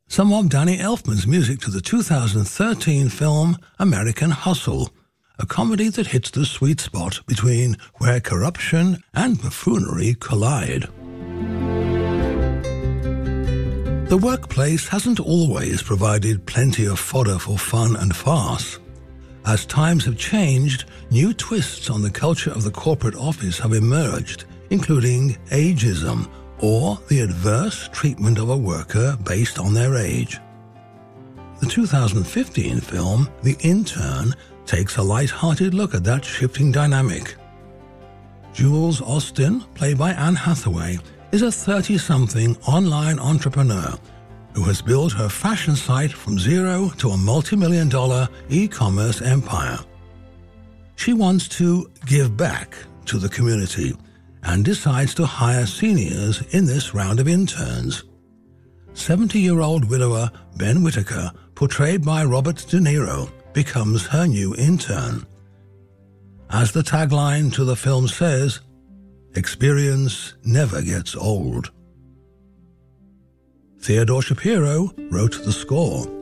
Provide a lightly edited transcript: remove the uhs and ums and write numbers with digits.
some of Danny Elfman's music to the 2013 film American Hustle, a comedy that hits the sweet spot between where corruption and buffoonery collide. The workplace hasn't always provided plenty of fodder for fun and farce. As times have changed, new twists on the culture of the corporate office have emerged, including ageism, or the adverse treatment of a worker based on their age. The 2015 film, The Intern, takes a light-hearted look at that shifting dynamic. Jules Austin, played by Anne Hathaway, is a 30-something online entrepreneur who has built her fashion site from zero to a multi-million-dollar e-commerce empire. She wants to give back to the community and decides to hire seniors in this round of interns. 70-year-old widower Ben Whitaker, portrayed by Robert De Niro, becomes her new intern. As the tagline to the film says, "Experience never gets old." Theodore Shapiro wrote the score.